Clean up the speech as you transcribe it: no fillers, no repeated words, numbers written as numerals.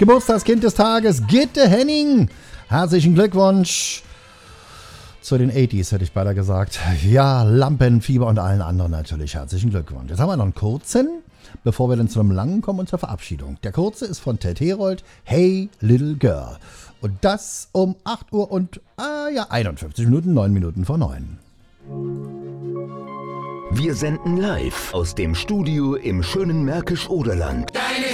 Geburtstagskind des Tages, Gitte Henning. Herzlichen Glückwunsch zu den 80s, hätte ich beinahe gesagt. Ja, Lampenfieber und allen anderen natürlich herzlichen Glückwunsch. Jetzt haben wir noch einen kurzen, bevor wir dann zu einem langen kommen und zur Verabschiedung. Der kurze ist von Ted Herold, Hey Little Girl. Und das um 8 Uhr und 51 Minuten, 9 Minuten vor 9. Wir senden live aus dem Studio im schönen Märkisch-Oderland.